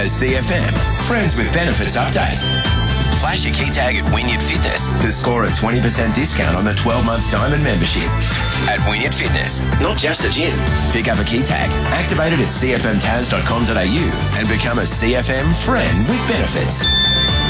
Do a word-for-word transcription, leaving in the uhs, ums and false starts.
A C F M Friends with Benefits update. Flash your key tag at Wynyard Fitness to score a twenty percent discount on the twelve-month Diamond membership. At Wynyard Fitness, not just a gym. Pick up a key tag, activate it at c f m taz dot com dot a u and become a C F M Friend with Benefits.